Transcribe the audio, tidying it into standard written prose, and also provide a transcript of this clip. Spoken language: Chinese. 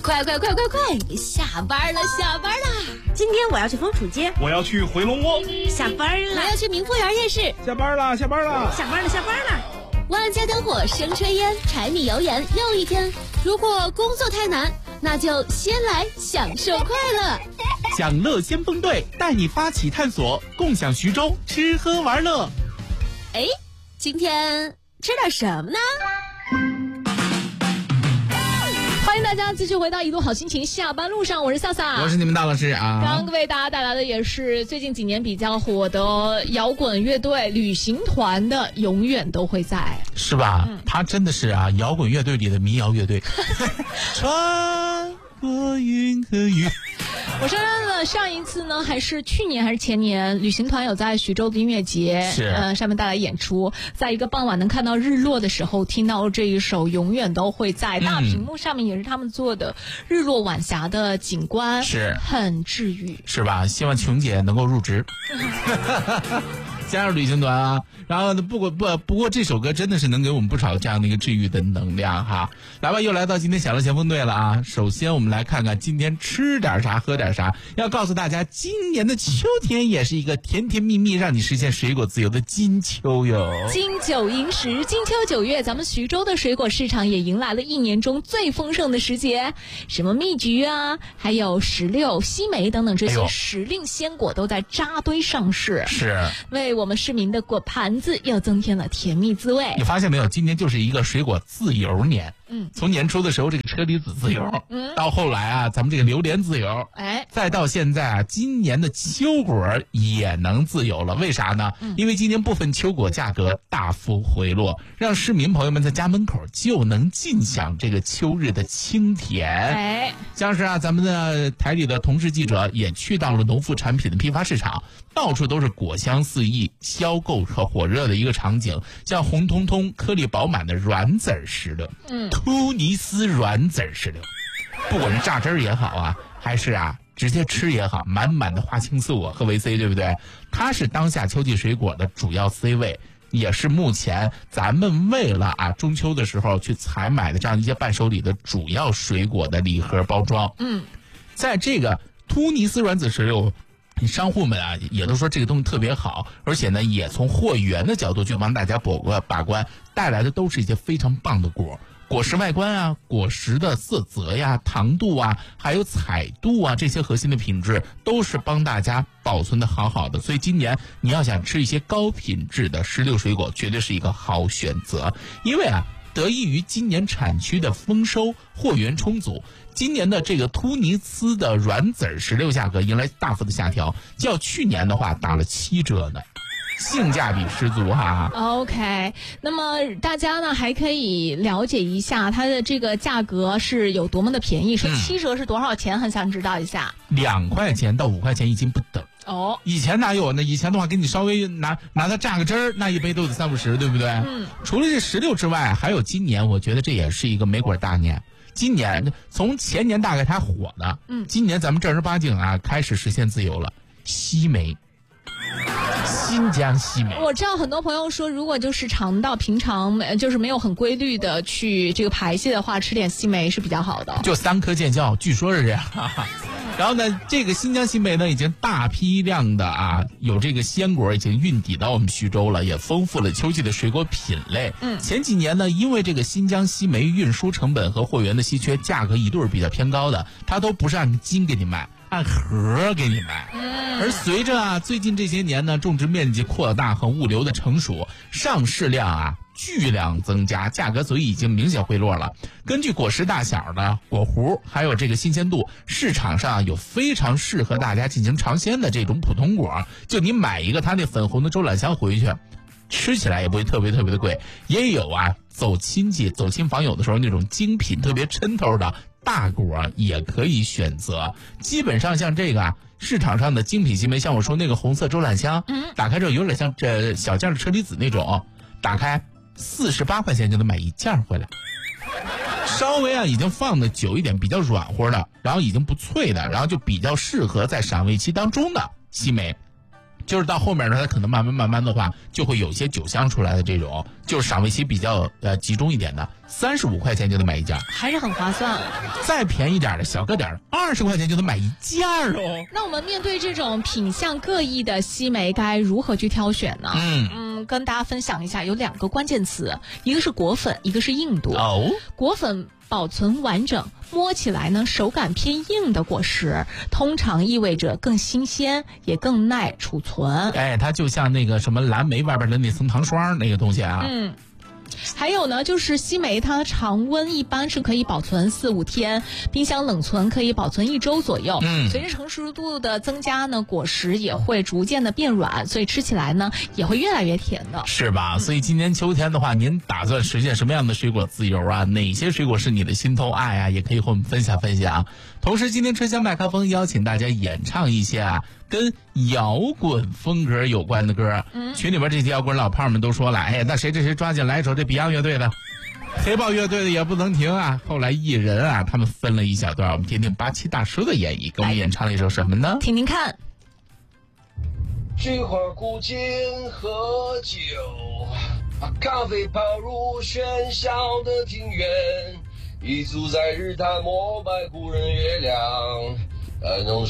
快，下班了！ 今天我要去枫楚街， 我要去回龙窝， 下班了！ 我要去明富园夜市， 下班了！ 万家灯火生炊烟，柴米油盐又一天。如果工作太难，那就先来享受快乐。 享乐先锋队带你发起探索，共享徐州吃喝玩乐。 哎，今天吃点什么呢？欢迎大家继续回到一路好心情下班路上，我是萨萨， 我是你们大老师啊。 刚刚为大家带来的也是最近几年比较火的摇滚乐队旅行团的永远都会在， 是吧？他真的是啊，摇滚乐队里的民谣乐队。穿过云和雨。 我承认了，上一次呢，还是去年还是前年，旅行团有在徐州的音乐节上面带来演出，在一个傍晚能看到日落的时候，听到这一首永远都会在，大屏幕上面也是他们做的日落晚霞的景观， 是很治愈， 是吧？希望琼姐能够入职。加入旅行团啊，然后不过这首歌真的是能给我们不少这样的一个治愈的能量哈。来吧，又来到今天享乐先锋队了啊。首先我们来看看今天吃点啥喝点啥，要告诉大家，今年的秋天也是一个甜甜蜜蜜让你实现水果自由的金秋哟。 金九银十，金秋九月，咱们徐州的水果市场也迎来了一年中最丰盛的时节，什么蜜橘啊，还有石榴、西梅等等这些时令鲜果都在扎堆上市， 是为我们市民的果盘子又增添了甜蜜滋味。 你发现没有，今年就是一个水果自由年。从年初的时候这个车厘子自由，到后来啊咱们这个榴莲自由，再到现在啊今年的秋果也能自由了。为啥呢？因为今年部分秋果价格大幅回落，让市民朋友们在家门口就能尽享这个秋日的清甜。像是啊咱们的台里的同事记者也去到了农副产品的批发市场，到处都是果香四溢，销购和火热的一个场景，像红彤彤颗粒饱满的软籽石榴，突尼斯软籽石榴，不管是榨汁儿也好啊，还是啊直接吃也好，满满的花青素和维 C， 对不对？它是当下秋季水果的主要 C 位，也是目前咱们为了啊中秋的时候去采买的这样一些伴手礼的主要水果的礼盒包装。在这个突尼斯软籽石榴，商户们啊也都说这个东西特别好，而且呢也从货源的角度去帮大家把关，带来的都是一些非常棒的果实外观啊，果实的色泽呀、糖度啊，还有彩度啊，这些核心的品质都是帮大家保存的好好的。所以今年你要想吃一些高品质的石榴水果，绝对是一个好选择。因为啊得益于今年产区的丰收，货源充足，今年的这个突尼斯的软籽石榴价格迎来大幅的下调，较去年的话打了7折呢，性价比十足哈。 OK， 那么大家呢还可以了解一下它的这个价格是有多么的便宜，说7折是多少钱，很想知道一下。 2块钱到5块钱一斤不等。以前哪有呢？以前的话给你稍微拿它榨个汁儿，那一杯都得30-50，对不对？除了这石榴之外，还有今年我觉得这也是一个莓果大年。今年从前年大概它火的，今年咱们正儿八经啊开始实现自由了。西梅，新疆西梅， 我知道很多朋友说，如果就是肠道平常就是没有很规律的去这个排泄的话，吃点西梅是比较好的。 就3颗见效，据说是这样。然后呢，这个新疆西梅呢，已经大批量的啊，有这个鲜果已经运抵到我们徐州了，也丰富了秋季的水果品类。前几年呢，因为这个新疆西梅运输成本和货源的稀缺，价格一度是比较偏高的，它都不是按斤给你卖，按盒给你卖。而随着啊最近这些年呢，种植面积扩大和物流的成熟，上市量啊巨量增加，价格所以已经明显回落了。根据果实大小的果核还有这个新鲜度，市场上有非常适合大家进行尝鲜的这种普通果，就你买一个它那粉红的周览香回去，吃起来也不会特别的贵。也有啊走亲戚走亲访友的时候那种精品特别抻头的大果也可以选择。基本上像这个啊市场上的精品西梅，像我说那个红色周览香，打开之后有点像这小件的车厘子那种，打开48块钱就能买1件回来。稍微啊已经放的久一点，比较软和的，然后已经不脆的，然后就比较适合在赏味期当中的西梅。 就是到后面呢，它可能慢慢的话，就会有一些酒香出来的这种，就是赏味期比较集中一点的，35块钱就能买一件， 还是很划算。 再便宜点的小个点的，20块钱就能买一件哦。 那我们面对这种品相各异的西梅，该如何去挑选呢？跟大家分享一下，有2个关键词，一个是果粉，一个是硬度。果粉保存完整，摸起来呢手感偏硬的果实，通常意味着更新鲜，也更耐储存。 它就像那个什么蓝莓外边的那层糖霜那个东西啊。 还有呢，就是西梅它常温一般是可以保存4-5天，冰箱冷存可以保存1周左右。随着成熟度的增加呢，果实也会逐渐的变软，所以吃起来呢也会越来越甜的， 是吧？所以今年秋天的话，您打算实现什么样的水果自由啊？哪些水果是你的心头爱啊？也可以和我们分享分享。同时，今天车厢麦克风邀请大家演唱一些跟摇滚风格有关的歌。群里边这些摇滚老炮们都说了，那谁抓紧来一首这 Beyond 乐队的，黑豹乐队的也不能停啊。后来艺人啊，他们分了一小段，我们听听87大叔的演绎，给我们演唱了一首什么呢？ 听听看。 菊花古井喝酒，把咖啡泡入喧嚣的庭院，一足在日坛膜拜古人月亮，